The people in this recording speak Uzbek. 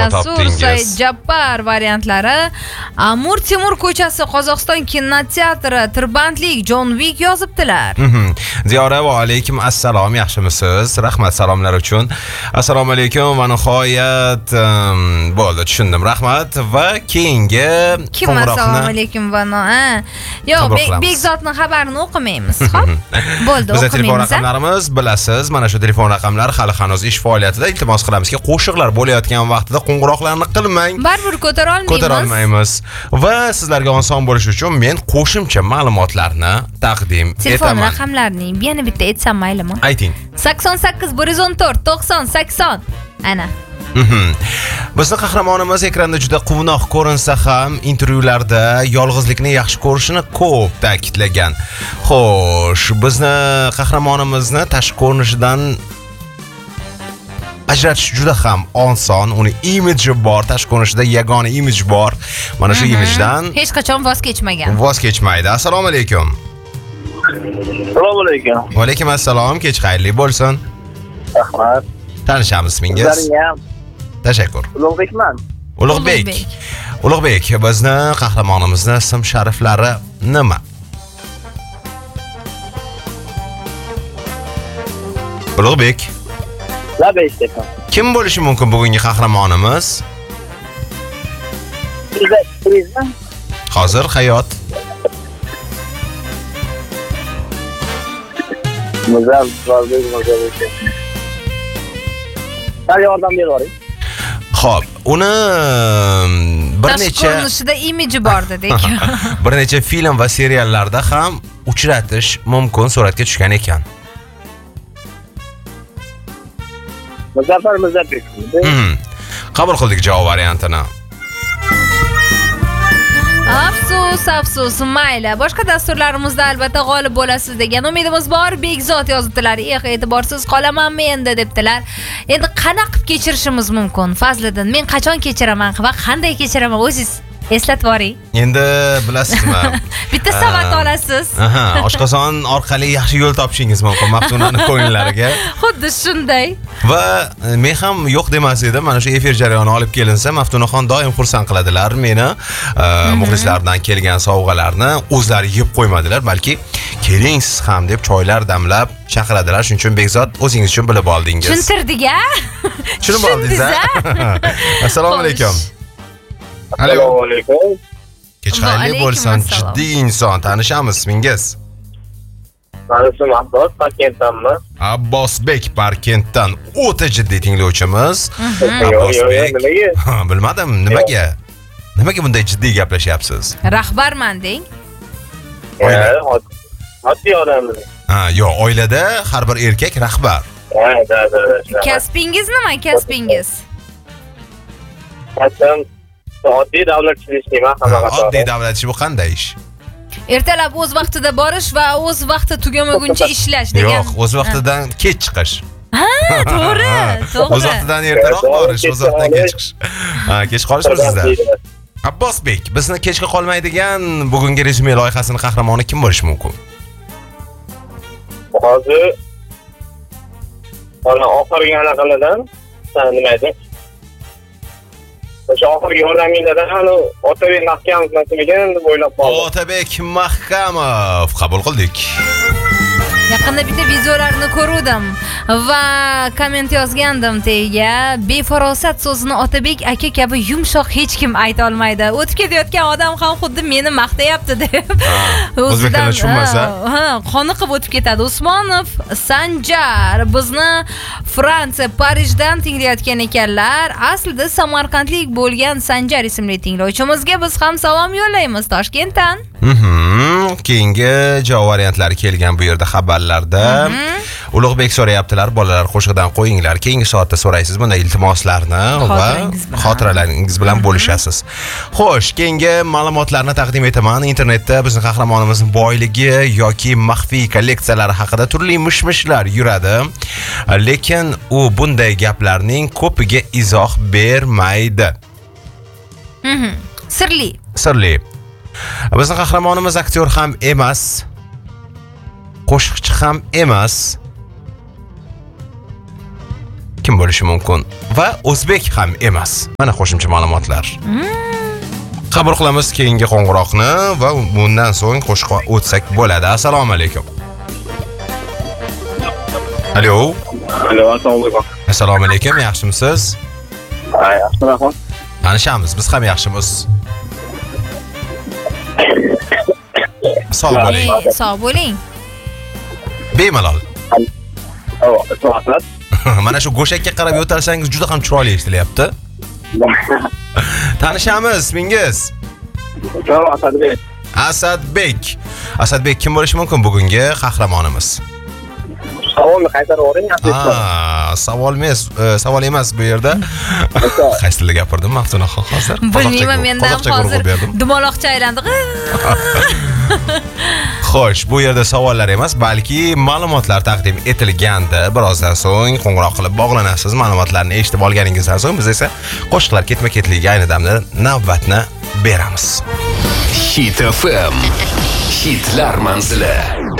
Said Jabbor variantlari. Amur Temur ko'chasi Qozog'iston kinoteatri tirbandlik John Wick yozibdilar. Ziyora va alaykum assalom, yaxshimisiz? Rahmat salomlar uchun. Assalomu alaykum va nihoyat bo'ldi, tushundim. Rahmat va keyingi qo'ng'iroqni. Assalomu alaykum va yo'q, Bekzodning xabarini o'qimaymiz. Xo'p. Bo'ldi, o'qimaymiz. Bizning telefon raqamlarimiz bilasiz. Mana shu telefon raqamlari hali hanuz ish faoliyatida. Iltimos qilamizki, qo'shiqlar bo'layotgan vaqtida qo'ng'iroqlarni qilmang. Baribir ko'tara olmaymiz. Va sizlarga oson bo'lishi uchun men qo'shimcha ma'lumotlarni taqdim etaman. Telefon raqamlarini yana bitta aytsam maylimi? Ayting. 88 114 90 80. Ana. Bizni qahramonimiz ekranda juda quvnoq ko'rinsa ham, intervyularda yolg'izlikni yaxshi ko'rishini ko'p ta'kidlagan. Xo'sh, bizni qahramonimizni tashqi ko'rinishidan ajratish juda ham oson. Uni imidji bor, tashqi ko'rinishida yagona imij bor. Mana shu imijdan hech qachon voz kechmagan. Voz kechmaydi. Assalomu alaykum. Assalomu alaykum. Va alaykum assalom. Kech xayrli bo'lsin. Rahmat. Tanishamiz ismingiz? Tashakkur. Ulug'bekman. Ulug'bek, bizni qahramonimizni ism shariflari nima? Ulug'bek. Kim bo'lishi mumkin bugungi qahramonimiz? Hozir hayot. Yordam bering. Xo'p, uni bir necha ko'rinishida imiji bor dedik. Bir necha film va seriallarda ham uchratish mumkin, suratga tushgan ekan. Muzaffar Muzaffar. Qabul qildik javob variantini. Afsus, mayli. Boshqa dasturlarimizda albatta g'olib bo'lasiz degan umidimiz bor. Bekzod yozibdilar. E'tiborsiz qolamanmi endi debdilar. Endi qanaqa qilib kechirishimiz mumkin? Fazliddin, men qachon kechiraman va qanday kechiraman o'zingiz eslatib boring. Endi bilasizmi? Bitta savat olasiz. Oshqozon orqali yaxshi yo'l topishingiz mumkin Maftunaning ko'ngillariga. Xuddi shunday. Va men ham yo'q demas edim. Mana shu efir jarayoni olib kelinsa, Maftunaxon doim xursand qiladilar meni. Muxlislardan kelgan sovg'alarni o'zlari yeb qo'ymadilar, balki keling siz ham deb choylar damlab chaqiradilar. Shuning uchun Bekzod o'zingiz uchun bilib oldingiz. Tushuntirdik-a? Tushunib oldingiz-a? Assalomu alaykum. Assalomu alaykum. Kech xayrli bo'lsin, jiddiy inson. Tanishamiz ismingiz? Ismim Abbos, Parkentdanman. Abbosbek Parkentdan o'ta jiddiy tinglovchimiz. Abbosbek. Bilmadim, nimaga? Nimaga bunday jiddiy gaplashyapsiz? Rahbarman deng. Oddiy odamman. Yo'q, oilada har bir erkak rahbar. Kasbingiz nima, kasbingiz? Kasbim oddiy davlatchilik deyman, hamma. Oddiy davlatchi bu qanday ish? Ertalab o'z vaqtida borish va o'z vaqti tugamaguncha ishlash degan. Yo'q, o'z vaqtidan kech chiqish. To'g'ri. O'z vaqtidan ertaroq borish, o'z vaqtidan kech chiqish. Kech qolishmi sizda? Abbosbek, bizni kechga qolmaydigan bugungi rezyume loyihasini qahramoni kim bo'lishi mumkin? Hozir oxirgi anaqalardan nima edi? O'sha oxirgi yordamingizdan hali Otabek Mahkamov ekan deb o'ylab qoldim. Otabek Mahkamov, qabul qildik. Yaqinda bitta videolarini ko'rdim va komment yozgandim tagiga. Befarosat so'zini Otabek aka kabi yumshoq hech kim ayta olmaydi. O'tib ketayotgan odam ham xuddi meni maqtayapti deb. O'zbeklar tushunmasa, qoniqib o'tib ketadi. Usmonov Sanjar bizni Fransiya Parijdan tinglayotgan ekanlar. Aslida Samarqandlik bo'lgan Sanjar ismli tinglovchimizga biz ham salom yo'llaymiz Toshkentdan. Keyingi javob variantlari kelgan bu yerda xabarlarda. Ulug'bek so'rayaptilar, bolalar qo'shig'idan qo'yinglar. Keyingi soatda so'raysiz bunday iltimoslarni va xotiralaringiz bilan bo'lishasiz. Xo'sh, keyingi ma'lumotlarni taqdim etaman. Internetda bizni qahramonimizning boyligi yoki maxfiy kolleksiyalari haqida turli mish-mishlar yuradi. Lekin u bunday gaplarning ko'piga izoh bermaydi. Sirli. Bizning qahramonimiz aktyor ham emas, qo'shiqchi ham emas. kim bo'lishi mumkin va o'zbek ham emas. Mana qo'shimcha ma'lumotlar. Qabul qilamiz keyingi qo'ng'iroqni va bundan so'ng qo'shiqqa o'tsak bo'ladi. Assalomu alaykum. Alo. Alo, assalomu alaykum. Assalomu alaykum, yaxshimisiz? Yaxshi rahmat. Tanishamiz, biz ham yaxshimiz. Sog' bo'ling. Sog' bo'ling. Bemalol. Rahmat. Mana shu go'shakka qarab yo'talsangiz juda ham chiroyli eshitilyapti. Tanishamiz, ismingiz? Asadbek. Asadbek. Asadbek kim bo'lishi mumkin bugungi qahramonimiz? Savolni qaytarib o'ring, savol emas bu yerda. Qaysi tilda gapirdim Maftunaxon hozir? Bilmayman, menda ham hozir dumaloqcha aylandi. Xo'sh, bu yerda savollar emas, balki ma'lumotlar taqdim etilganda birozdan so'ng qo'ng'iroq qilib bog'lanasiz. Ma'lumotlarni eshitib olganingizdan so'ng biz esa qo'shiqlar ketma-ketligi ayni damda navbatni beramiz. Hit FM. Hitlar manzili.